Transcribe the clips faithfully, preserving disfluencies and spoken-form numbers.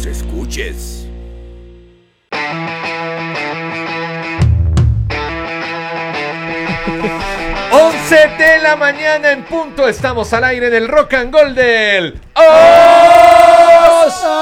los escuches. once de la mañana en punto, estamos al aire del Rock and Gold del Os.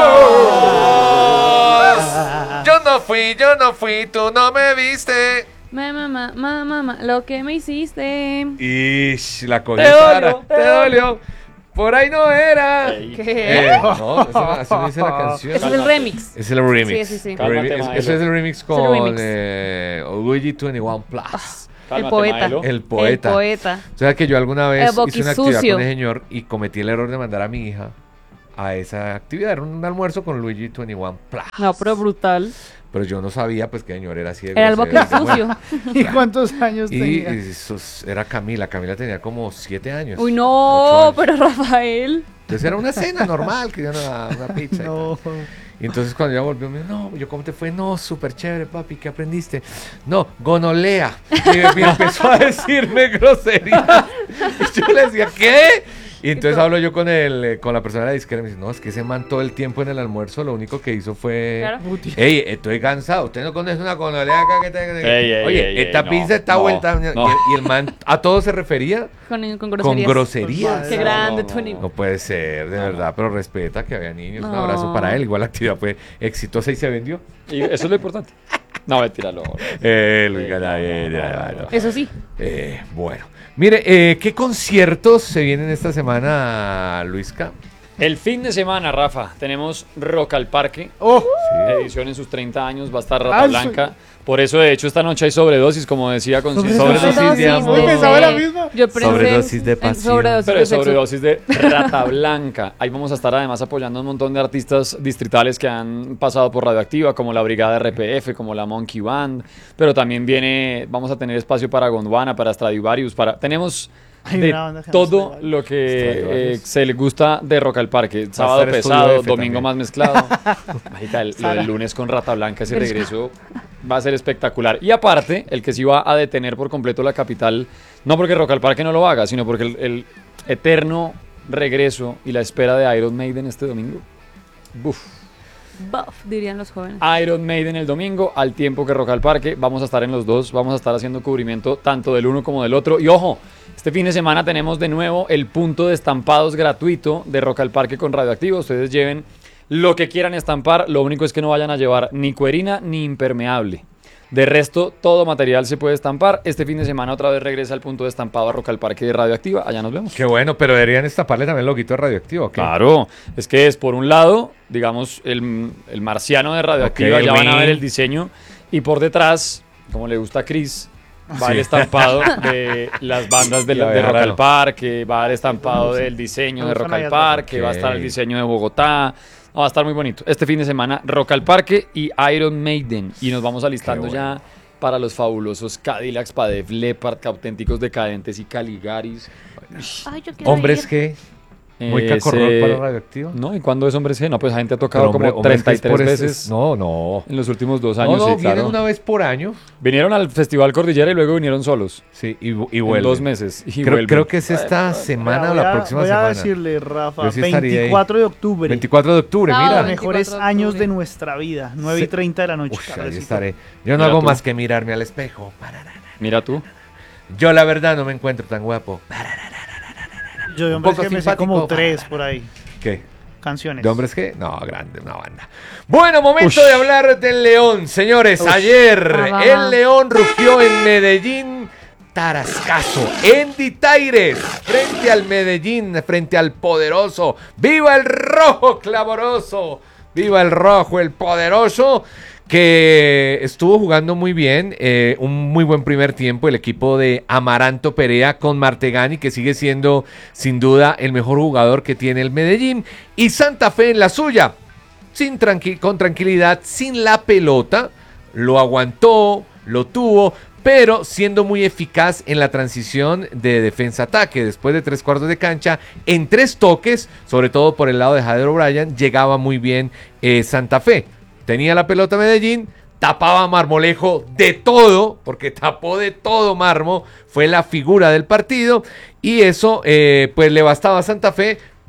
Yo no fui, yo no fui, tú no me viste. Mamá, mamá, mamá, lo que me hiciste. Ish, la cogí. Te Sara, dolió, te dolió. Por ahí no era. ¿Qué? Eh, no, eso, así no dice la canción. Ese es el remix. Es el remix. Sí, sí, sí. Remix. Cálmate, Eso es el remix con Es el remix. eh, Luigi veintiuno Plus. El Cálmate, poeta. Maelo. El poeta. El poeta. O sea que yo alguna vez El hice una actividad boquisucio. con el señor y cometí el error de mandar a mi hija a esa actividad. Era un almuerzo con Luigi veintiuno Plus. No, pero brutal. Pero yo no sabía pues que el señor era así de Era el grosero. boquisucio. ¿Y cuántos años Y, tenía? y eso es- era Camila. Camila tenía como siete años. Uy, ocho no, años. pero Rafael. Entonces era una cena normal, que yo una, una pizza. y No. tal. Y entonces cuando ella volvió, me dijo, no, yo cómo te fue, no, súper chévere, papi, ¿qué aprendiste? No, gonolea. Y me, me empezó a decirme groserías. Y yo le decía, ¿qué? Y entonces hablo yo con el, eh, con la persona de la disquera y me dice, no, es que ese man todo el tiempo en el almuerzo lo único que hizo fue... Claro. Ey, estoy cansado, usted no conoce una gonolea acá que te... Ey, ey, Oye, ey, esta ey, no, pizza está no, vuelta... no. Y, y el man a todo se refería Con, con con groserías. groserías. Qué No, grande, no, no, Tony. No puede ser, de No, verdad, pero respeta que había niños. Un No. abrazo para él. Igual la actividad fue exitosa y se vendió. Y eso es lo importante. No, mentira, no. Eh, Luis Eh, Garay, eh, no, no, eh, no, no. Eso sí. eh, bueno, mire, eh, ¿qué conciertos se vienen esta semana, Luisca? El fin de semana, Rafa, tenemos Rock al Parque. Oh, Edición en sus treinta años, va a estar Rata Ah, sí. Blanca. Por eso, de hecho, esta noche hay sobredosis, como decía con Sobredosis de amor. Uy, pensaba la misma. Yo pensé Sobredosis de en pasión. sobredosis Pero de es sexo. sobredosis de Rata Blanca. Ahí vamos a estar además apoyando a un montón de artistas distritales que han pasado por Radioactiva, como la Brigada R P F, como la Monkey Band. Pero también viene, vamos a tener espacio para Gondwana, para Stradivarius, para... Tenemos Hay de una banda que se llama todo Stradivarius. lo que eh, Stradivarius. se le gusta de Rock al Parque. Sábado estar Estudio pesado, F domingo también. más mezclado. Marica, el, lo del lunes con Rata Blanca, ese regreso va a ser espectacular. Y aparte, el que sí va a detener por completo la capital, no porque Rock al Parque no lo haga, sino porque el, el eterno regreso y la espera de Iron Maiden este domingo. Buf. Buff, dirían los jóvenes. Iron Maiden el domingo, al tiempo que Rock al Parque. Vamos a estar en los dos, vamos a estar haciendo cubrimiento tanto del uno como del otro. Y ojo, este fin de semana tenemos de nuevo el punto de estampados gratuito de Rock al Parque con Radioactiva. Ustedes lleven lo que quieran estampar, lo único es que no vayan a llevar ni cuerina ni impermeable. De resto, todo material se puede estampar. Este fin de semana otra vez regresa al punto de estampado a Rock al Parque de Radioactiva. Allá nos vemos. Qué bueno, pero deberían estaparle también el loguito de Radioactivo, ¿ok? Claro, es que es por un lado, digamos, el, el marciano de Radioactiva, Ok, ya van a Win. ver el diseño, y por detrás, como le gusta a Chris, va Sí. el estampado de las bandas de, la- Ya, de Rock claro. al Parque, va el estampado del diseño de Me Rock gustan al ahí Parque, atrás. va a estar el Ok. diseño de Bogotá, va a estar muy bonito. Este fin de semana, Rock al Parque y Iron Maiden, y nos vamos alistando Qué bueno. ya para los fabulosos Cadillacs, Padef, Leppard, Auténticos Decadentes y Caligaris. Ay, yo quiero ¿Hombres ir. qué? ¿Muy Ese- cacorrol para Radioactivo? No, ¿y cuándo es Hombres G? No, pues la gente ha tocado Pero, hombre, como hombres, treinta y ¿qué es por tres ese- veces No, no. en los últimos dos No, años, no, sí, vienen claro. una vez por año. Vinieron al Festival Cordillera y luego vinieron solos. Sí, y, y En vuelven. dos meses. Y Creo, vuelven. creo que es esta semana o voy la a- próxima voy a semana. decirle, Rafa, Yo sí estaría ahí. veinticuatro de octubre. veinticuatro de octubre, Sábado, mira. Los mejores veinticuatro de años octubre. de nuestra vida. nueve y Sí. treinta de la noche. Uy, ahí tardecito. estaré. Yo no Mira hago tú. más que mirarme al espejo. Mira tú. Yo la verdad no me encuentro tan guapo. Yo de Un hombres poco que me sé simpático. como tres por ahí. ¿Qué? Canciones. ¿De hombres qué? No, grande, una banda. Bueno, momento de hablar del León, señores. Ayer Ah, va. el León rugió en Medellín. Tarascazo, en Ditaires, frente al Medellín, frente al poderoso. ¡Viva el rojo clamoroso! ¡Viva el rojo, el poderoso! Que estuvo jugando muy bien, eh, un muy buen primer tiempo el equipo de Amaranto Perea con Martegani, que sigue siendo sin duda el mejor jugador que tiene el Medellín, y Santa Fe en la suya, sin tranqui- con tranquilidad, sin la pelota, lo aguantó, lo tuvo, pero siendo muy eficaz en la transición de defensa-ataque. Después de tres cuartos de cancha, en tres toques, sobre todo por el lado de Jader O'Brien, llegaba muy bien eh, Santa Fe. Tenía la pelota Medellín, tapaba a Marmolejo de todo, porque tapó de todo Marmo, fue la figura del partido, y eso eh, pues le bastaba a Santa Fe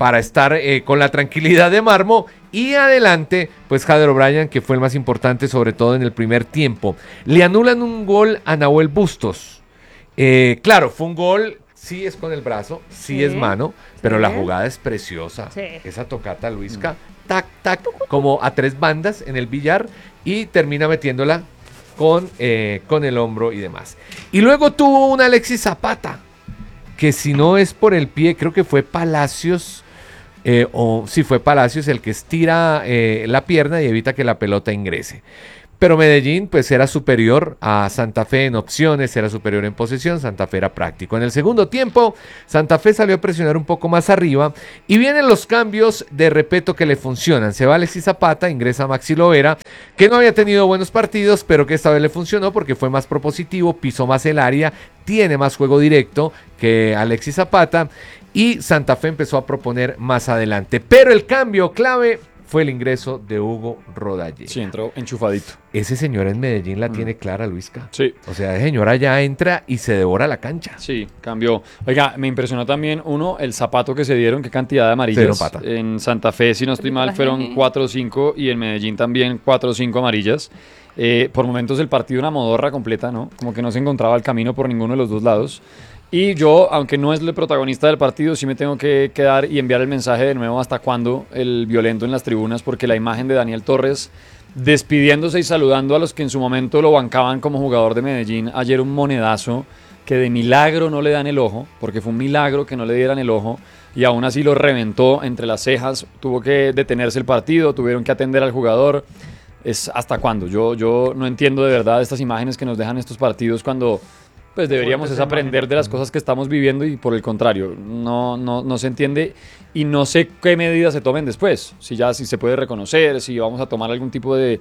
para estar eh, con la tranquilidad de Marmo. Y adelante, pues Jader O'Brien, que fue el más importante, sobre todo en el primer tiempo. Le anulan un gol a Nahuel Bustos. Eh, claro, fue un gol, sí es con el brazo, sí, Sí, es mano, pero sí. la jugada es preciosa. Sí. Esa tocata, Luisca, tac, tac, como a tres bandas en el billar y termina metiéndola con, eh, con el hombro y demás. Y luego tuvo un Alexis Zapata, que si no es por el pie, creo que fue Palacios. Eh, o si fue Palacios el que estira eh, la pierna y evita que la pelota ingrese. Pero Medellín pues era superior a Santa Fe en opciones, era superior en posesión, Santa Fe era práctico. En el segundo tiempo, Santa Fe salió a presionar un poco más arriba y vienen los cambios de Repetto que le funcionan. Se va Alexis Zapata, ingresa Maxi Lovera, que no había tenido buenos partidos, pero que esta vez le funcionó porque fue más propositivo, pisó más el área, tiene más juego directo que Alexis Zapata. Y Santa Fe empezó a proponer más adelante. Pero el cambio clave fue el ingreso de Hugo Rodallega. Sí, entró enchufadito. Ese señor en Medellín la mm. tiene clara, Luisca. Sí. O sea, ese señor allá entra y se devora la cancha. Sí, cambió. Oiga, me impresionó también, uno, el zapato que se dieron, qué cantidad de amarillas. Pata. En Santa Fe, si no estoy mal, fueron cuatro o cinco y en Medellín también cuatro o cinco amarillas. Eh, por momentos el partido una modorra completa, ¿no? Como que no se encontraba el camino por ninguno de los dos lados. Y yo, aunque no es el protagonista del partido, sí me tengo que quedar y enviar el mensaje de nuevo hasta cuándo el violento en las tribunas, porque la imagen de Daniel Torres despidiéndose y saludando a los que en su momento lo bancaban como jugador de Medellín, ayer un monedazo que de milagro no le dan el ojo, porque fue un milagro que no le dieran el ojo, y aún así lo reventó entre las cejas, tuvo que detenerse el partido, tuvieron que atender al jugador. ¿Es hasta cuándo? Yo, yo no entiendo de verdad estas imágenes que nos dejan estos partidos cuando... Pues deberíamos es aprender de las cosas que estamos viviendo y por el contrario, no, no, no se entiende y no sé qué medidas se tomen después, si ya si se puede reconocer, si vamos a tomar algún tipo de,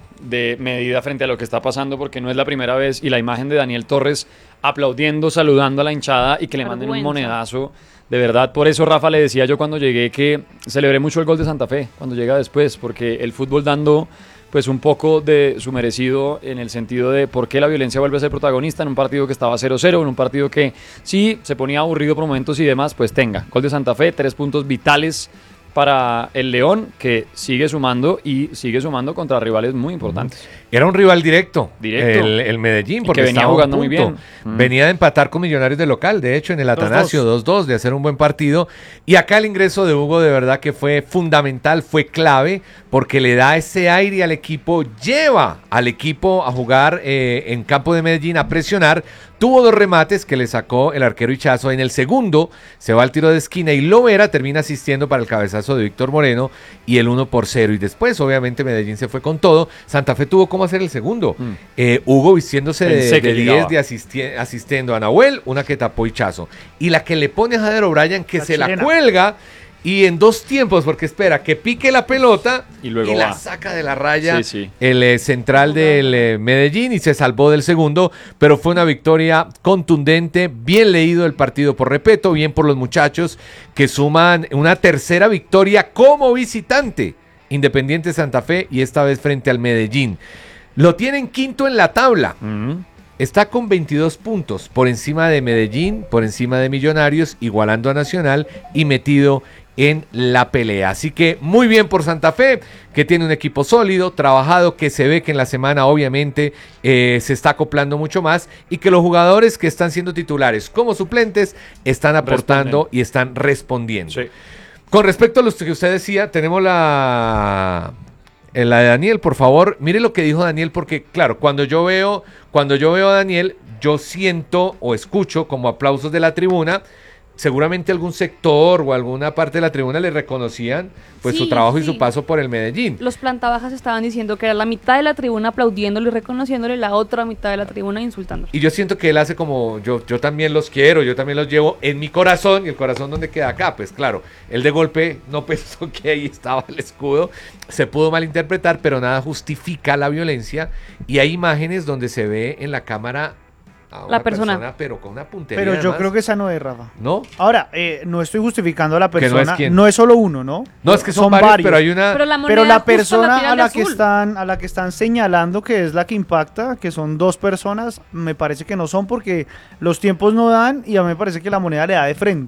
de medida frente a lo que está pasando, porque no es la primera vez y la imagen de Daniel Torres aplaudiendo, saludando a la hinchada y que le manden un monedazo, de verdad, por eso Rafa le decía yo cuando llegué que celebré mucho el gol de Santa Fe, cuando llega después, porque el fútbol dando... pues un poco de su merecido en el sentido de por qué la violencia vuelve a ser protagonista en un partido que estaba cero cero, en un partido que sí se ponía aburrido por momentos y demás, pues tenga. Gol de Santa Fe, tres puntos vitales para el León, que sigue sumando y sigue sumando contra rivales muy importantes. Era un rival directo, directo. El, el Medellín, porque que venía estaba jugando muy bien. Venía de empatar con Millonarios de local, de hecho en el Atanasio dos dos, de hacer un buen partido. Y acá el ingreso de Hugo de verdad que fue fundamental, fue clave, porque le da ese aire al equipo, lleva al equipo a jugar eh, en campo de Medellín, a presionar. Tuvo dos remates que le sacó el arquero Ichazo. En el segundo se va al tiro de esquina y Lovera termina asistiendo para el cabezazo de Víctor Moreno y el uno por cero. Y después, obviamente, Medellín se fue con todo. Santa Fe tuvo cómo hacer el segundo. Mm. Eh, Hugo vistiéndose Pensé de diez de asisti- asistiendo a Nahuel, una que tapó Ichazo. Y la que le pone a Jader O'Brien, que la se chilena. La cuelga. Y en dos tiempos, porque espera que pique la pelota y, luego y la saca de la raya sí, sí. el eh, central del eh, Medellín y se salvó del segundo, pero fue una victoria contundente, bien leído el partido por Repetto, bien por los muchachos que suman una tercera victoria como visitante, Independiente Santa Fe y esta vez frente al Medellín. Lo tienen quinto en la tabla. Uh-huh. Está con veintidós puntos, por encima de Medellín, por encima de Millonarios, igualando a Nacional y metido en la pelea. Así que muy bien por Santa Fe, que tiene un equipo sólido, trabajado, que se ve que en la semana obviamente eh, se está acoplando mucho más y que los jugadores que están siendo titulares como suplentes están aportando Responden. y están respondiendo. Sí. Con respecto a lo que usted decía, tenemos la... la de Daniel, por favor, mire lo que dijo Daniel, porque claro, cuando yo veo, cuando yo veo a Daniel, yo siento o escucho como aplausos de la tribuna. Seguramente algún sector o alguna parte de la tribuna le reconocían pues sí, su trabajo sí. y su paso por el Medellín. Los plantabajas estaban diciendo que era la mitad de la tribuna aplaudiéndolo y reconociéndole, la otra mitad de la tribuna insultándolo. Y yo siento que él hace como, yo, yo también los quiero, yo también los llevo en mi corazón, y el corazón ¿dónde queda acá? Pues claro, él de golpe no pensó que ahí estaba el escudo, se pudo malinterpretar, pero nada justifica la violencia, y hay imágenes donde se ve en la cámara a la persona. persona, pero con una puntería. Pero yo además. creo que esa no es, Rafa. ¿No? Ahora, eh, no estoy justificando a la persona. No es, quién. no es solo uno, ¿no? No, es que son, son varios, varios, pero hay una. Pero la, pero la persona la a la azul. que están, a la que están señalando que es la que impacta, que son dos personas, me parece que no son porque los tiempos no dan y a mí me parece que la moneda le da de frente.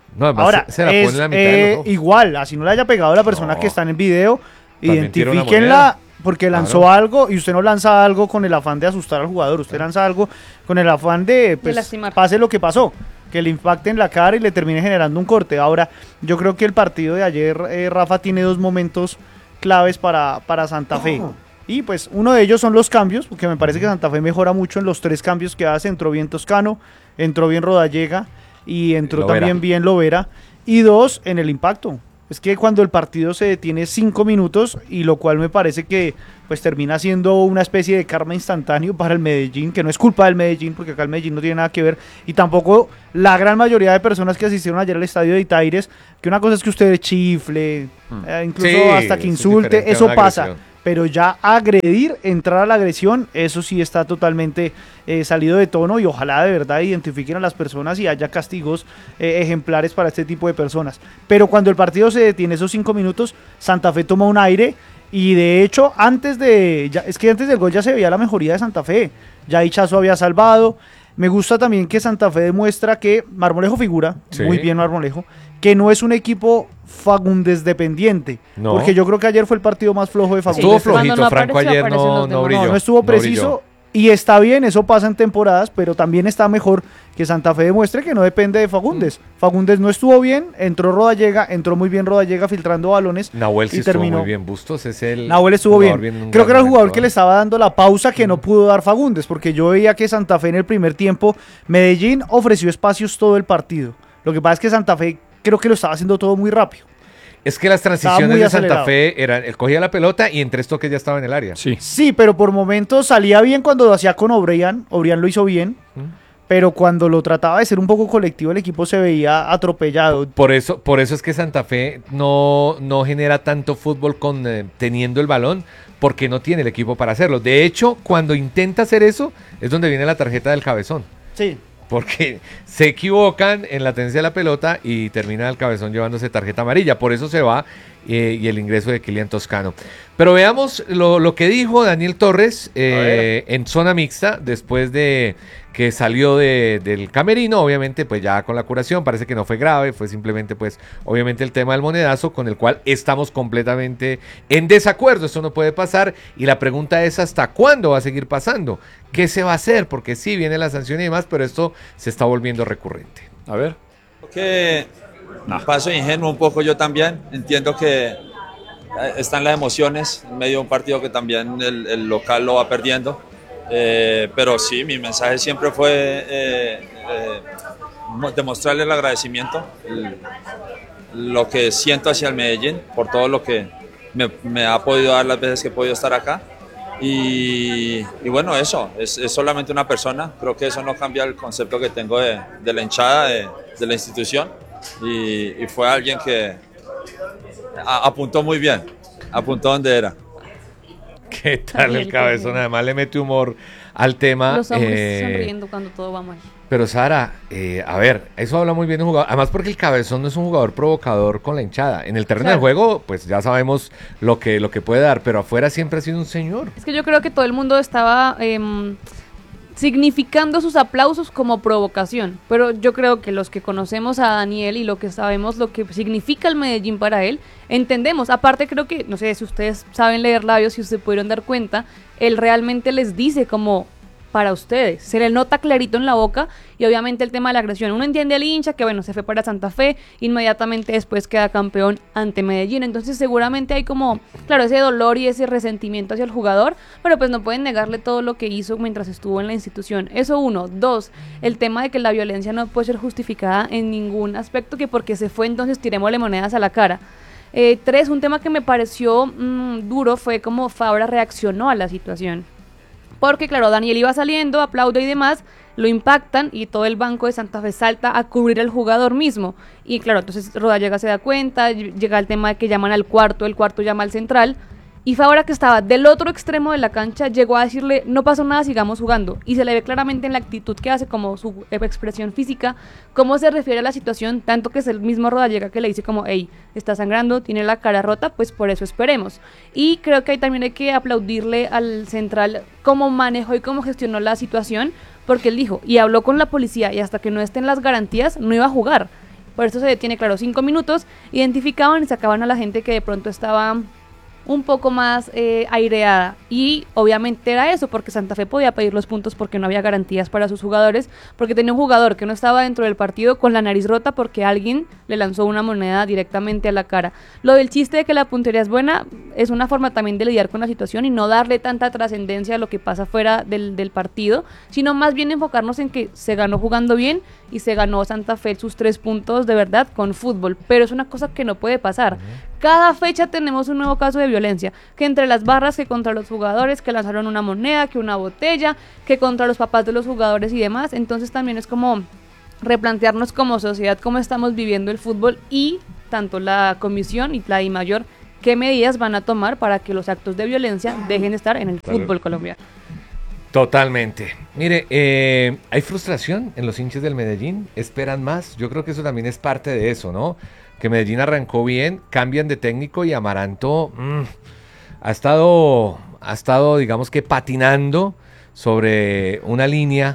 No, además Ahora, se, se la es, pone en la mitad eh, del ojo. igual, así no le haya pegado a la persona No. que está en el video, También tira una identifíquenla moneda. porque lanzó Claro. algo y usted no lanza algo con el afán de asustar al jugador, usted lanza algo con el afán de, pues, lastimar. pase lo que pasó, que le impacte en la cara y le termine generando un corte. Ahora, yo creo que el partido de ayer, eh, Rafa, tiene dos momentos claves para, para Santa Fe. Y pues uno de ellos son los cambios, porque me parece que Santa Fe mejora mucho en los tres cambios que hace. Entró bien Toscano, entró bien Rodallega y entró Lovera. también bien Lovera. Y dos, en el impacto. Es que cuando el partido se detiene cinco minutos, y lo cual me parece que pues termina siendo una especie de karma instantáneo para el Medellín, que no es culpa del Medellín, porque acá el Medellín no tiene nada que ver, y tampoco la gran mayoría de personas que asistieron ayer al estadio de Itaires, que una cosa es que usted chifle, eh, incluso Sí, hasta que eso es insulte, diferente a eso una pasa. agresión. Pero ya agredir, entrar a la agresión, eso sí está totalmente eh, salido de tono, y ojalá de verdad identifiquen a las personas y haya castigos eh, ejemplares para este tipo de personas. Pero cuando el partido se detiene esos cinco minutos, Santa Fe toma un aire y de hecho antes de, ya, es que antes del gol ya se veía la mejoría de Santa Fe, ya Hichazo había salvado. Me gusta también que Santa Fe demuestra que Marmolejo figura, Sí. muy bien Marmolejo, que no es un equipo Fagundes dependiente, No. porque yo creo que ayer fue el partido más flojo de Fagundes. Estuvo Sí, cuando flojito, no Franco apareció, ayer aparecen no, los no demás. brilló. No, no estuvo preciso y está bien, eso pasa en temporadas, pero también está mejor que Santa Fe demuestre que no depende de Fagundes. Mm. Fagundes no estuvo bien, entró Rodallega, entró muy bien Rodallega filtrando balones. Nahuel sí y estuvo terminó. muy bien. Bustos es el. Nahuel estuvo jugador bien. en un Creo gran que era el jugador momento, que ¿eh? le estaba dando la pausa que no pudo dar Fagundes, porque yo veía que Santa Fe en el primer tiempo, Medellín ofreció espacios todo el partido. Lo que pasa es que Santa Fe creo que lo estaba haciendo todo muy rápido. Es que las Estaba transiciones muy de Santa acelerado. Fe eran, él cogía la pelota y en tres toques ya estaba en el área. Sí. Sí, pero por momentos salía bien cuando lo hacía con Obrian. Obrian lo hizo bien. Pero cuando lo trataba de ser un poco colectivo, el equipo se veía atropellado. Por eso, por eso es que Santa Fe no, no genera tanto fútbol con, eh, teniendo el balón, porque no tiene el equipo para hacerlo. De hecho, cuando intenta hacer eso, es donde viene la tarjeta del cabezón. Sí. Porque se equivocan en la tenencia de la pelota y termina el cabezón llevándose tarjeta amarilla. Por eso se va eh, y el ingreso de Kylian Toscano. Pero veamos lo, lo que dijo Daniel Torres eh, en zona mixta después de que salió de, del camerino. Obviamente pues ya con la curación, parece que no fue grave, fue simplemente pues obviamente el tema del monedazo, con el cual estamos completamente en desacuerdo. Esto no puede pasar y la pregunta es ¿hasta cuándo va a seguir pasando? ¿Qué se va a hacer? Porque sí viene la sanción y demás, pero esto se está volviendo recurrente. A ver. Que paso ingenuo un poco yo también. Entiendo que eh, están las emociones en medio de un partido que también el, el local lo va perdiendo. Eh, pero sí, mi mensaje siempre fue eh, eh, mo- demostrarle el agradecimiento, el- lo que siento hacia el Medellín por todo lo que me, me ha podido dar las veces que he podido estar acá. Y, y bueno, eso, es, es solamente una persona. Creo que eso no cambia el concepto que tengo de, de la hinchada, de, de la institución. Y, y fue alguien que a- apuntó muy bien, apuntó donde era. ¿Qué tal el Daniel, cabezón? qué bien. Además le mete humor al tema. Los hombres eh, sonriendo cuando todo va mal. Pero Sara, eh, a ver, eso habla muy bien de un jugador. Además porque el cabezón no es un jugador provocador con la hinchada. En el terreno Claro. de juego, pues ya sabemos lo que, lo que puede dar, pero afuera siempre ha sido un señor. Es que yo creo que todo el mundo estaba em, significando sus aplausos como provocación, pero yo creo que los que conocemos a Daniel y lo que sabemos lo que significa el Medellín para él, entendemos. Aparte creo que, no sé si ustedes saben leer labios, si se pudieron dar cuenta, él realmente les dice como para ustedes, se le nota clarito en la boca y obviamente el tema de la agresión, uno entiende al hincha que bueno, se fue para Santa Fe, inmediatamente después queda campeón ante Medellín, entonces seguramente hay como, claro, ese dolor y ese resentimiento hacia el jugador, pero pues no pueden negarle todo lo que hizo mientras estuvo en la institución, eso uno. Dos, el tema de que la violencia no puede ser justificada en ningún aspecto, que porque se fue entonces tirémosle monedas a la cara. Eh, tres, un tema que me pareció mmm, duro fue como Fabra reaccionó a la situación. Porque claro, Daniel iba saliendo, aplaude y demás, lo impactan y todo el banco de Santa Fe salta a cubrir al jugador mismo. Y claro, entonces Rodallega se da cuenta, llega el tema de que llaman al cuarto, el cuarto llama al central. Y Fabra, que estaba del otro extremo de la cancha, llegó a decirle, no pasó nada, sigamos jugando. Y se le ve claramente en la actitud que hace, como su expresión física, cómo se refiere a la situación, tanto que es el mismo Rodallega que le dice como, hey, está sangrando, tiene la cara rota, pues por eso esperemos. Y creo que ahí también hay que aplaudirle al central cómo manejó y cómo gestionó la situación, porque él dijo, y habló con la policía, y hasta que no estén las garantías, no iba a jugar. Por eso se detiene, claro, cinco minutos, identificaban y sacaban a la gente que de pronto estaba un poco más eh, aireada, y obviamente era eso, porque Santa Fe podía pedir los puntos porque no había garantías para sus jugadores, porque tenía un jugador que no estaba dentro del partido con la nariz rota porque alguien le lanzó una moneda directamente a la cara. Lo del chiste de que la puntería es buena es una forma también de lidiar con la situación y no darle tanta trascendencia a lo que pasa fuera del, del partido, sino más bien enfocarnos en que se ganó jugando bien y se ganó Santa Fe sus tres puntos de verdad con fútbol, pero es una cosa que no puede pasar. Cada fecha tenemos un nuevo caso de violencia, que entre las barras, que contra los jugadores, que lanzaron una moneda, que una botella, que contra los papás de los jugadores y demás. Entonces también es como replantearnos como sociedad cómo estamos viviendo el fútbol, y tanto la comisión y la DIMAYOR qué medidas van a tomar para que los actos de violencia dejen de estar en el fútbol colombiano. Totalmente. Mire, eh, hay frustración en los hinchas del Medellín, esperan más. Yo creo que eso también es parte de eso, ¿no? Que Medellín arrancó bien, cambian de técnico y Amaranto mmm, ha estado, ha estado, digamos que patinando sobre una línea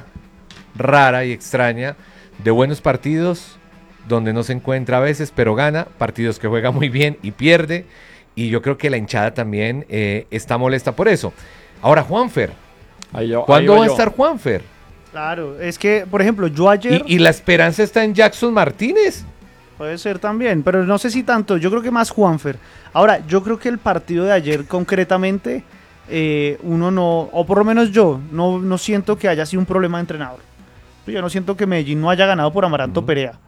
rara y extraña de buenos partidos, donde no se encuentra a veces, pero gana, partidos que juega muy bien y pierde, y yo creo que la hinchada también eh, está molesta por eso. Ahora, Juanfer, ahí yo, ¿cuándo ahí va a yo. estar Juanfer? Claro, es que, por ejemplo, yo ayer... ¿Y, y la esperanza está en Jackson Martínez? Puede ser también, pero no sé si tanto, yo creo que más Juanfer. Ahora, yo creo que el partido de ayer concretamente, eh, uno no, o por lo menos yo, no, no siento que haya sido un problema de entrenador. Yo no siento que Medellín no haya ganado por Amaranto uh-huh. Perea.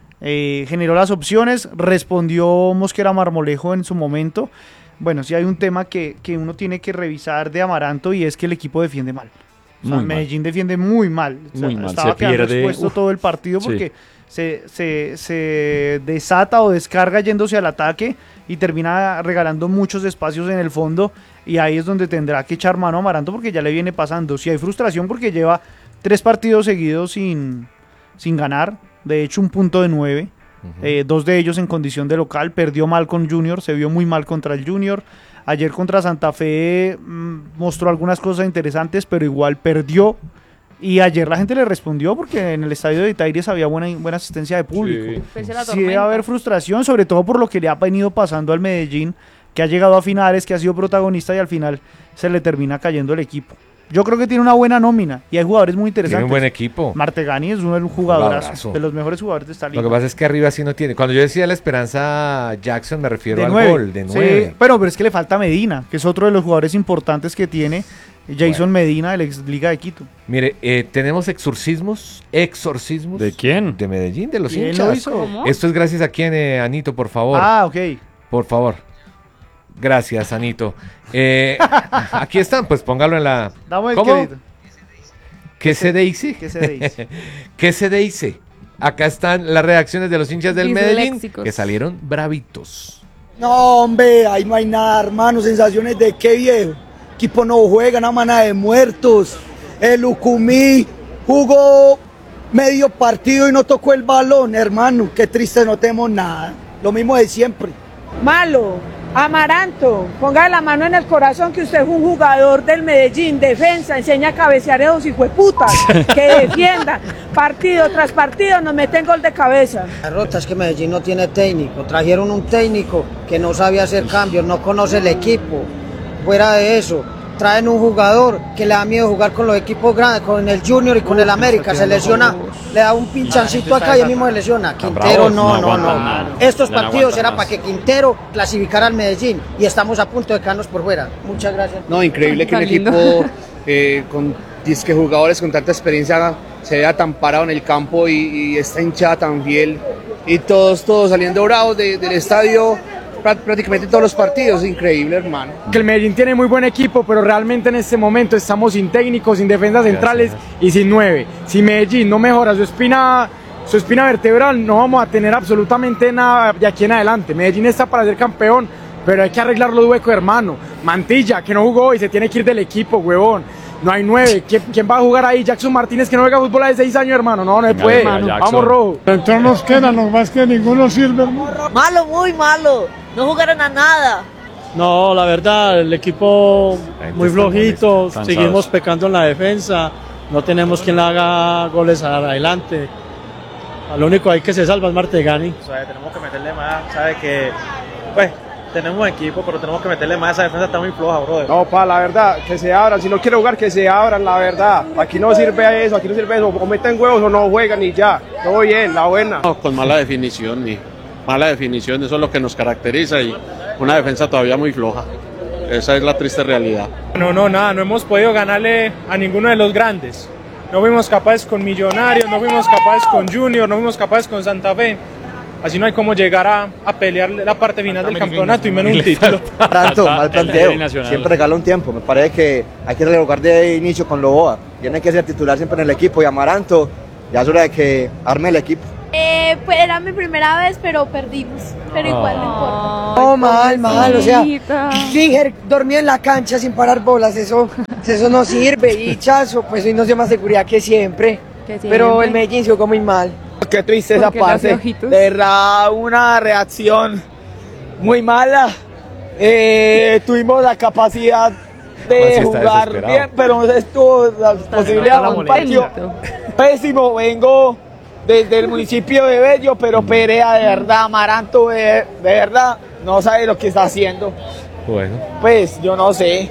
Eh, generó las opciones, respondió Mosquera Marmolejo en su momento. Bueno, sí hay un tema que, que uno tiene que revisar de Amaranto, y es que el equipo defiende mal. O sea, Medellín mal. defiende muy mal. O sea, muy mal. Estaba Se quedando pierde expuesto Uf. todo el partido porque... Sí. Se, se, se desata o descarga yéndose al ataque y termina regalando muchos espacios en el fondo, y ahí es donde tendrá que echar mano a Amaranto, porque ya le viene pasando. Si hay frustración porque lleva tres partidos seguidos sin, sin ganar, de hecho un punto de nueve, uh-huh. eh, dos de ellos en condición de local, perdió mal con Junior, se vio muy mal contra el Junior, ayer contra Santa Fe mmm, mostró algunas cosas interesantes, pero igual perdió. Y ayer la gente le respondió porque en el estadio de Itaires había buena, buena asistencia de público. Sí, sí debe haber frustración, sobre todo por lo que le ha venido pasando al Medellín, que ha llegado a finales, que ha sido protagonista, y al final se le termina cayendo el equipo. Yo creo que tiene una buena nómina y hay jugadores muy interesantes. Tiene un buen equipo. Martegani es uno de los jugadores, de los mejores jugadores de esta liga. Lo que pasa es que arriba sí no tiene. Cuando yo decía la esperanza Jackson, me refiero de al nueve. gol de nueve. Sí, pero, pero es que le falta Medina, que es otro de los jugadores importantes que tiene. Jason bueno. Medina, del ex Liga de Quito. Mire, eh, tenemos exorcismos, exorcismos. ¿De quién? De Medellín, de los ¿Quién hinchas. lo hizo? ¿Cómo? Esto es gracias a quién, eh, Anito, por favor. Ah, ok. Por favor. Gracias, Anito. Eh, aquí están, pues póngalo en la... Damos el ¿Cómo? crédito. ¿Qué se dice? ¿Qué se dice? ¿Qué se dice? Acá están las reacciones de los hinchas del Medellín, léxicos. que salieron bravitos. No, hombre, ahí no hay nada, hermano. Sensaciones de qué, viejo. Equipo no juega, una manada de muertos. El Ucumí jugó medio partido y no tocó el balón, hermano. Qué triste, no tenemos nada. Lo mismo de siempre. Malo. Amaranto, ponga la mano en el corazón que usted es un jugador del Medellín, defensa, enseña a cabecear a esos hijueputas, que defiendan, partido tras partido nos meten gol de cabeza. La rota es que Medellín no tiene técnico, trajeron un técnico que no sabe hacer cambios, no conoce el equipo, fuera de eso, traen un jugador que le da miedo jugar con los equipos grandes, con el Junior y con el América, se lesiona, le da un pinchancito acá y él mismo se lesiona. Quintero no, no, no. Estos partidos era para que Quintero clasificara al Medellín y estamos a punto de quedarnos por fuera. Muchas gracias. No, increíble que un equipo eh, con disque jugadores con tanta experiencia se vea tan parado en el campo y, y esta hinchada tan fiel y todos, todos saliendo bravos de, del estadio. Prácticamente todos los partidos, increíble, hermano. Que el Medellín tiene muy buen equipo, pero realmente en este momento estamos sin técnicos, sin defensas centrales y sin nueve. Si Medellín no mejora su espina, su espina vertebral, no vamos a tener absolutamente nada de aquí en adelante. Medellín está para ser campeón, pero hay que arreglar los huecos, hermano. Mantilla, que no jugó y se tiene que ir del equipo, huevón. No hay nueve. ¿Quién, ¿Quién va a jugar ahí? Jackson Martínez, que no juega fútbol hace seis años, hermano. No, no se puede. Vamos, rojo. Entonces nos queda, nomás que ninguno sirve, hermano. Malo, muy malo. No jugaron a nada. No, la verdad, el equipo muy flojito. Seguimos pecando en la defensa. No tenemos quien le haga goles adelante. Lo único ahí que se salva es Martegani. O sea, tenemos que meterle más, ¿sabes? Que, pues, tenemos equipo, pero tenemos que meterle más. Esa defensa está muy floja, brother. No, pa, la verdad, que se abran. Si no quiere jugar, que se abran, la verdad. Aquí no sirve eso, aquí no sirve eso. O meten huevos o no juegan y ya. Todo bien, la buena. No, con mala definición, ni mala definición, eso es lo que nos caracteriza y una defensa todavía muy floja. Esa es la triste realidad. No, no, nada, no hemos podido ganarle a ninguno de los grandes. No fuimos capaces con Millonarios, no fuimos capaces con Junior, no fuimos capaces con Santa Fe. Así no hay cómo llegar a, a pelear la parte final del campeonato y menos un título. Tanto, mal planteo. Siempre regala un tiempo. Me parece que hay que relogar de inicio con Loboa. Tiene que ser titular siempre en el equipo y Amaranto, ya es hora de que arme el equipo. Eh, pues era mi primera vez, pero perdimos. Pero igual no importa. No, mal, mal, o sea, Singer dormía en la cancha sin parar bolas, eso, eso no sirve. Y Chazo, pues hoy nos dio más seguridad que siempre. Que siempre. Pero el Medellín se jugó muy mal. Qué triste esa parte. De verdad, una reacción muy mala. Eh, tuvimos la capacidad de jugar bien, pero no estuvo la posibilidad de un partido pésimo. Vengo desde el municipio de Bello, pero Perea, de verdad, Amaranto, de, de verdad, no sabe lo que está haciendo. Bueno. Pues yo no sé.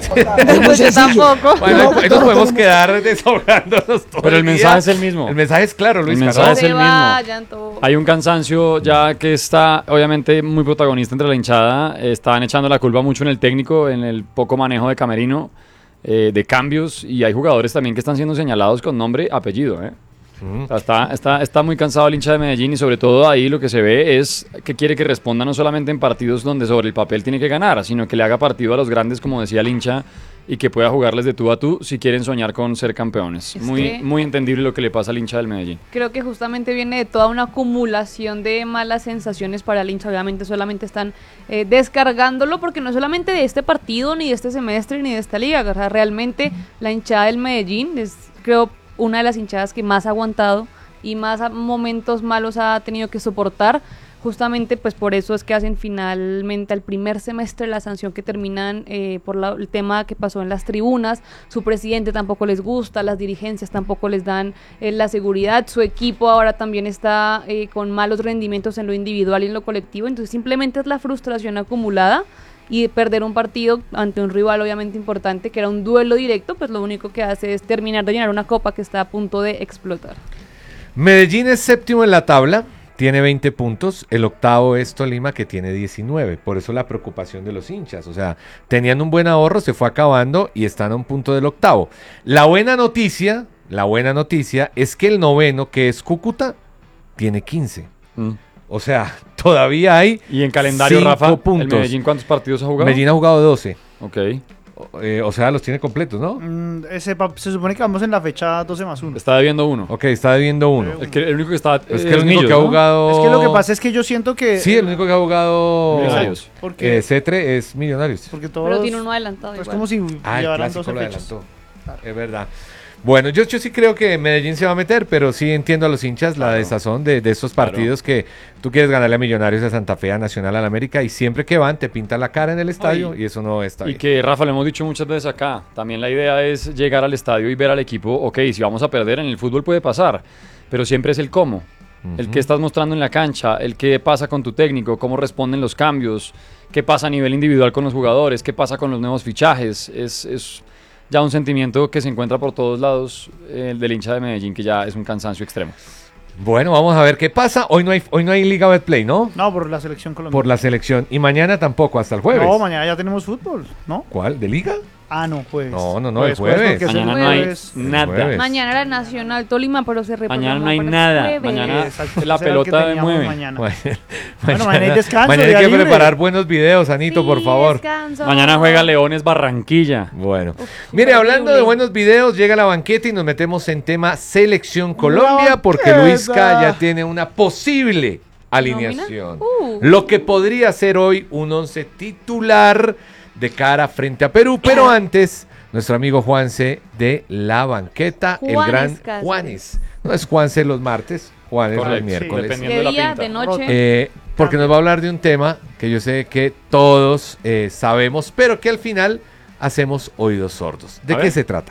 Pues yo tampoco. Bueno, ahí nos podemos quedar desahogándonos todo Pero el el día. mensaje es el mismo. El mensaje es claro, Luis. El mensaje es el mismo. Vayan todos. Hay un cansancio ya que está obviamente muy protagonista entre la hinchada. Están echando la culpa mucho en el técnico, en el poco manejo de camerino, eh, de cambios. Y hay jugadores también que están siendo señalados con nombre, apellido, ¿eh? O sea, está, está, está muy cansado el hincha de Medellín y sobre todo ahí lo que se ve es que quiere que responda no solamente en partidos donde sobre el papel tiene que ganar, sino que le haga partido a los grandes, como decía el hincha, y que pueda jugarles de tú a tú si quieren soñar con ser campeones. Es Muy, que- muy entendible lo que le pasa al hincha del Medellín. Creo que justamente viene de toda una acumulación de malas sensaciones para el hincha. Obviamente solamente están eh, descargándolo porque no es solamente de este partido, ni de este semestre, ni de esta liga. O sea, realmente la hinchada del Medellín es, creo, una de las hinchadas que más ha aguantado y más a- momentos malos ha tenido que soportar. Justamente pues por eso es que hacen finalmente al primer semestre la sanción que terminan eh, por la- el tema que pasó en las tribunas. Su presidente tampoco les gusta, las dirigencias tampoco les dan eh, la seguridad, su equipo ahora también está eh, con malos rendimientos en lo individual y en lo colectivo, entonces simplemente es la frustración acumulada y perder un partido ante un rival obviamente importante que era un duelo directo, pues lo único que hace es terminar de llenar una copa que está a punto de explotar. Medellín es séptimo en la tabla, tiene veinte puntos, el octavo es Tolima que tiene diecinueve, por eso la preocupación de los hinchas, o sea, tenían un buen ahorro, se fue acabando y están a un punto del octavo. La buena noticia, la buena noticia es que el noveno, que es Cúcuta, tiene quince. Mm. O sea, todavía hay Y en calendario, cinco Rafa, puntos. ¿el Medellín cuántos partidos ha jugado? Medellín ha jugado doce. Ok. O, eh, o sea, los tiene completos, ¿no? Mm, ese pa- se supone que vamos en la fecha doce más uno. Está debiendo uno. Ok, está debiendo uno. El, que, el único que está Es que el único que ha jugado... Es que lo que pasa es que yo siento que... Sí, el único que ha jugado Millonarios. Porque- eh, Cetre es Millonarios. Porque todos... Pero tiene uno adelantado Es igual. como si Ah, el llevaran clásico doce lo fechas. adelantó. Es verdad. Bueno, yo, yo sí creo que Medellín se va a meter, pero sí entiendo a los hinchas la desazón de, de estos partidos que tú quieres ganarle a Millonarios, a Santa Fe, a Nacional, a la América, y siempre que van te pintan la cara en el estadio Oye, y eso no está Y bien. que, Rafa, lo hemos dicho muchas veces acá, también la idea es llegar al estadio y ver al equipo, ok, si vamos a perder en el fútbol puede pasar, pero siempre es el cómo, el que estás mostrando en la cancha, el qué pasa con tu técnico, cómo responden los cambios, qué pasa a nivel individual con los jugadores, qué pasa con los nuevos fichajes, es, es ya un sentimiento que se encuentra por todos lados eh, del hincha de Medellín, que ya es un cansancio extremo. Bueno, vamos a ver qué pasa. Hoy no hay, hoy no hay Liga Betplay, ¿no? No, por la selección colombiana. Por la selección. Y mañana tampoco, hasta el jueves. No, mañana ya tenemos fútbol, ¿no? ¿Cuál? ¿De Liga? Ah, no, jueves. No, no, no, el Jueves, jueves. porque es el Mañana no hay jueves. nada. jueves. Mañana era Nacional Tolima, pero se reprogramó Mañana no hay para el nada. jueves. Mañana Exacto, la ese era el que pelota teníamos mueve. mañana. Bueno, Bueno, mañana hay descanso, Mañana hay día que libre. preparar buenos videos, Anito, Sí, por favor. descanso. Mañana juega Leones Barranquilla. Bueno, Uf, mire, súper hablando de horrible. buenos videos, llega la banqueta y nos metemos en tema Selección Colombia, porque banqueta. Luisca ya tiene una posible alineación. Uh. Lo que podría ser hoy un once titular de cara frente a Perú, pero antes, nuestro amigo Juanse de la banqueta, el Juanes gran Cáceres. Juanes. No es Juanse los martes, Juanes los Correcto, miércoles. dependiendo De de la día, pinta. de noche. Eh, porque nos va a hablar de un tema que yo sé que todos eh, sabemos, pero que al final hacemos oídos sordos. ¿De A qué ver. se trata?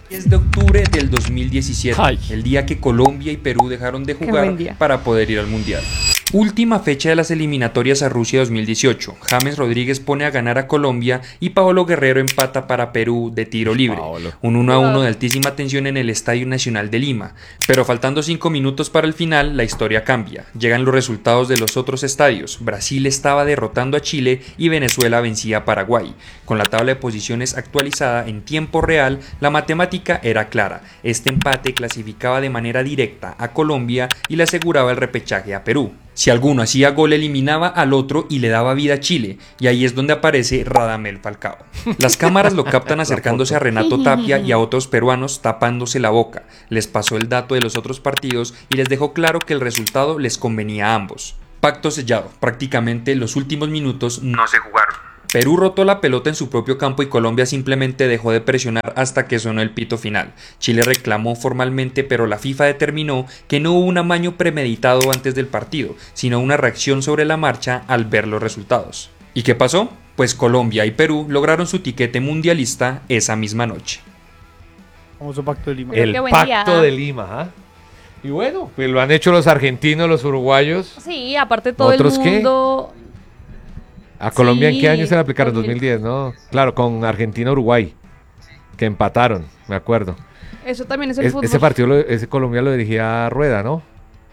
diez de octubre del dos mil diecisiete, Ay. el día que Colombia y Perú dejaron de Qué jugar buen día. para poder ir al Mundial. Última fecha de las eliminatorias a Rusia dos mil dieciocho. James Rodríguez pone a ganar a Colombia y Paolo Guerrero empata para Perú de tiro libre. Paolo. Un uno a uno de altísima tensión en el Estadio Nacional de Lima. Pero faltando cinco minutos para el final, la historia cambia. Llegan los resultados de los otros estadios. Brasil estaba derrotando a Chile y Venezuela vencía a Paraguay. Con la tabla de posiciones actualizada en tiempo real, la matemática era clara. Este empate clasificaba de manera directa a Colombia y le aseguraba el repechaje a Perú. Si alguno hacía gol, eliminaba al otro y le daba vida a Chile, y ahí es donde aparece Radamel Falcao. Las cámaras lo captan acercándose a Renato Tapia y a otros peruanos tapándose la boca. Les pasó el dato de los otros partidos y les dejó claro que el resultado les convenía a ambos. Pacto sellado, prácticamente los últimos minutos no se jugaron. Perú rotó la pelota en su propio campo y Colombia simplemente dejó de presionar hasta que sonó el pito final. Chile reclamó formalmente, pero la FIFA determinó que no hubo un amaño premeditado antes del partido, sino una reacción sobre la marcha al ver los resultados. ¿Y qué pasó? Pues Colombia y Perú lograron su tiquete mundialista esa misma noche. Famoso Pacto de Lima. El Pacto de Lima, ¿ah? Y bueno, pues lo han hecho los argentinos, los uruguayos. Sí, aparte todo el ¿Otros qué? mundo... ¿A Colombia en Sí, qué año se le aplicaron? dos mil. dos mil diez, ¿no? Claro, con Argentina-Uruguay, que empataron, me acuerdo. Eso también es el Es- fútbol. ese partido, lo- ese Colombia lo dirigía Rueda, ¿no?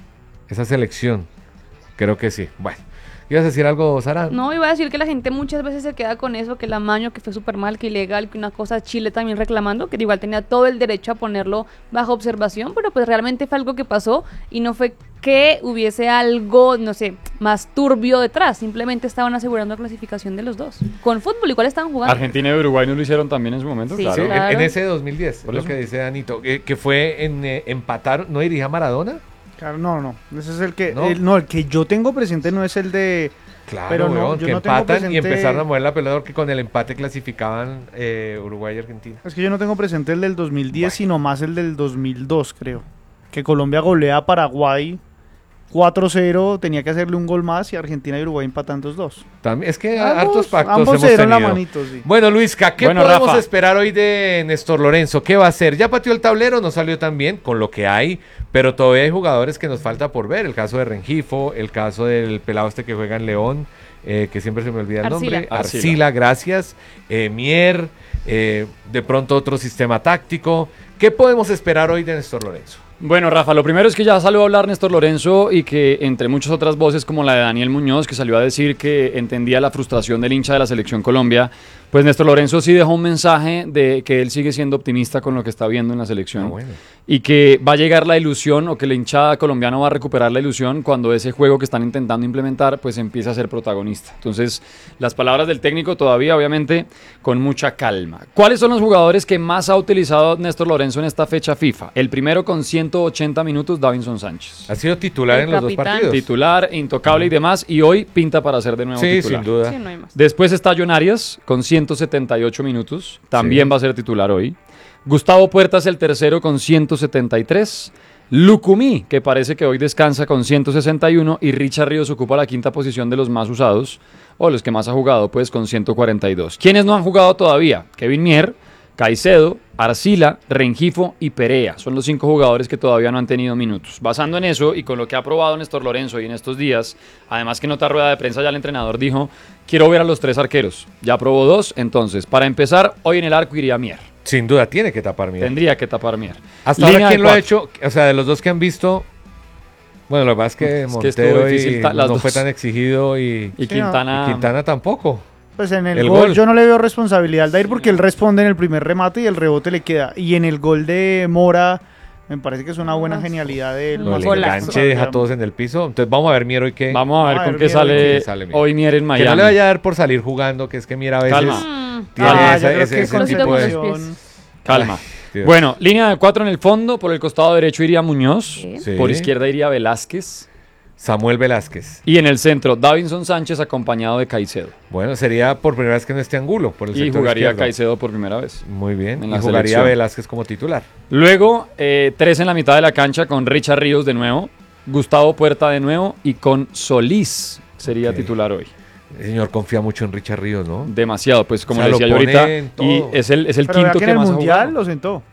Esa selección, creo que sí. Bueno, ¿ibas a decir algo, Sara? No, iba a decir que la gente muchas veces se queda con eso, que el amaño, que fue súper mal, que ilegal, que una cosa, Chile también reclamando, que igual tenía todo el derecho a ponerlo bajo observación, pero pues realmente fue algo que pasó y no fue que hubiese algo, no sé, más turbio detrás, simplemente estaban asegurando la clasificación de los dos. Con fútbol igual estaban jugando. Argentina y Uruguay no lo hicieron también en su momento, Sí, claro. Sí, en- claro. en, ese dos mil diez, Por lo eso. que dice Danito, que, que fue en eh, empatar, ¿no dirigía Maradona? Claro, no, no. Ese es el que. ¿No? El, no, el que yo tengo presente no es el de. Claro, Pero no, weón, yo que no tengo empatan y presente- empezaron a mover la pelota porque con el empate clasificaban eh, Uruguay y Argentina. Es que yo no tengo presente el del dos mil diez, sino más el del dos mil dos, creo. Que Colombia golea a Paraguay cuatro cero, tenía que hacerle un gol más y Argentina y Uruguay empatan dos dos. También, es que Ambos- hartos pactos ambos hemos se dieron la tenido. manito, sí. Bueno, Luisca, ¿qué Bueno, podemos Rafa. esperar hoy de Néstor Lorenzo? ¿Qué va a hacer? Ya pateó el tablero, no salió tan bien con lo que hay, pero todavía hay jugadores que nos falta por ver. El caso de Rengifo, el caso del pelado este que juega en León, eh, que siempre se me olvida el Arcila. nombre. Arcila, Arcila. gracias. Eh, Mier, eh, de pronto otro sistema táctico. ¿Qué podemos esperar hoy de Néstor Lorenzo? Bueno, Rafa, lo primero es que ya salió a hablar Néstor Lorenzo y que entre muchas otras voces como la de Daniel Muñoz, que salió a decir que entendía la frustración del hincha de la Selección Colombia, pues Néstor Lorenzo sí dejó un mensaje de que él sigue siendo optimista con lo que está viendo en la selección Ah, bueno. y que va a llegar la ilusión o que la hinchada colombiana va a recuperar la ilusión cuando ese juego que están intentando implementar pues empiece a ser protagonista. Entonces, las palabras del técnico todavía obviamente con mucha calma. ¿Cuáles son los jugadores que más ha utilizado Néstor Lorenzo en esta fecha FIFA? El primero con ciento ochenta minutos, Davinson Sánchez. Ha sido titular El en los dos capitán. partidos. Titular, intocable y demás, y hoy pinta para ser de nuevo Sí, titular. sin duda. Sí, no hay más. Después está John Arias con ciento setenta y ocho minutos, también Sí. va a ser titular hoy. Gustavo Puertas el tercero con ciento setenta y tres. Lucumí, que parece que hoy descansa con ciento sesenta y uno, y Richard Ríos ocupa la quinta posición de los más usados, o los que más ha jugado, pues con ciento cuarenta y dos. ¿Quiénes no han jugado todavía? Kevin Mier, Caicedo, Arcila, Rengifo y Perea. Son los cinco jugadores que todavía no han tenido minutos. Basando en eso y con lo que ha probado Néstor Lorenzo y en estos días, además que en otra rueda de prensa ya el entrenador dijo, quiero ver a los tres arqueros. Ya probó dos, entonces, para empezar, hoy en el arco iría Mier. Sin duda, tiene que tapar Mier. Tendría que tapar Mier. Hasta Línea ahora, de ¿quién lo ha cuatro. hecho? O sea, de los dos que han visto, bueno, lo que pasa es que Es que estuvo Montero difícil y ta- las no dos. fue tan exigido y, Y Quintana, y Quintana tampoco. Pues en el, El gol, gol. yo no le veo responsabilidad al Dair porque él responde en el primer remate y el rebote le queda. Y en el gol de Mora, me parece que es una buena genialidad de él. Lo del golazo. enganche deja a todos en el piso. Entonces vamos a ver Mier hoy qué. Vamos a ver Vamos a con ver qué Mier sale, hoy. Sale Mier. hoy Mier en Que Miami. no le vaya a dar por salir jugando, que es que Mier a veces Calma. tiene Ah, ese, yo creo ese- que ese con tipo de... situación- Calma. Ay, Dios. Bueno, línea de cuatro en el fondo. Por el costado derecho iría Muñoz. Sí. Por izquierda iría Velázquez. Samuel Velázquez. Y en el centro, Davinson Sánchez acompañado de Caicedo. Bueno, sería por primera vez que no esté Angulo. Por el Y sector jugaría izquierdo. Caicedo por primera vez. Muy bien. en Y la jugaría selección. Velázquez como titular. Luego, eh, tres en la mitad de la cancha con Richard Ríos de nuevo. Gustavo Puerta de nuevo. Y con Solís sería Ok. titular hoy. El señor confía mucho en Richard Ríos, ¿no? Demasiado, pues como O sea, le decía lo yo ahorita. pone en Y todo. es el, es el Pero vea quinto que que, en el más ha Mundial jugado. lo sentó.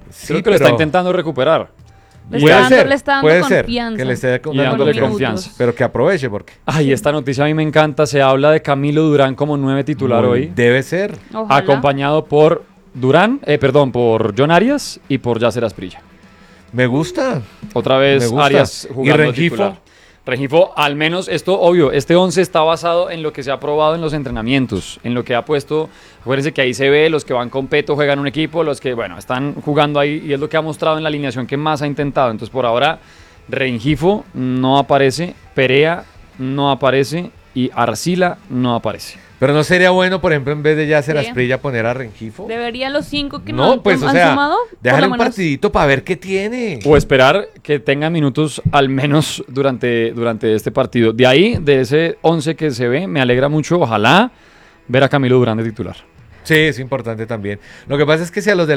Sí, Creo que lo está intentando recuperar. Le Puede está dando- ser, le está dando puede ser confianza. que le esté Y dando dándole confianza, confianza. pero que aproveche porque Ay, esta noticia a mí me encanta. Se habla de Camilo Durán como nueve titular Muy- hoy. debe ser. Ojalá. Acompañado por Durán, eh, perdón, por John Arias y por Yasser Asprilla. Me gusta. Otra vez Me gusta. Arias ¿Y jugando Rengifo? titular. Rengifo, al menos esto, obvio, este once está basado en lo que se ha probado en los entrenamientos, en lo que ha puesto, acuérdense que ahí se ve, los que van con Peto juegan un equipo, los que, bueno, están jugando ahí y es lo que ha mostrado en la alineación que más ha intentado. Entonces, por ahora, Rengifo no aparece, Perea no aparece y Arcila no aparece. Pero no sería bueno, por ejemplo, en vez de Yasser Sí. Asprilla poner a Rengifo. ¿Deberían los cinco que No, no, pues, han o sea, sumado? Por déjale lo un menos- partidito para ver qué tiene. O esperar que tenga minutos al menos durante, durante este partido. De ahí, de ese once que se ve, me alegra mucho, ojalá, ver a Camilo Durán de titular. Sí, es importante también. Lo que pasa es que si a los de